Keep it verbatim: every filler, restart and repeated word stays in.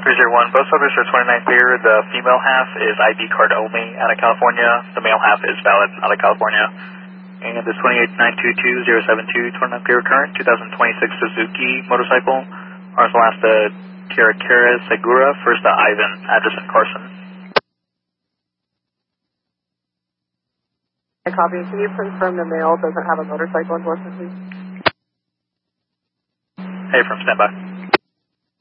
three zero one, both subjects are twenty-nine clear. The female half is I D card only out of California. The male half is valid out of California. And the twenty-eight nine two two zero seven two, twenty-nine clear current, two thousand twenty-six Suzuki motorcycle. Ours last to Kirakira Segura, first to Ivan, address in Carson. Copy. Can you confirm the male doesn't have a motorcycle endorsement, please? Hey, from standby.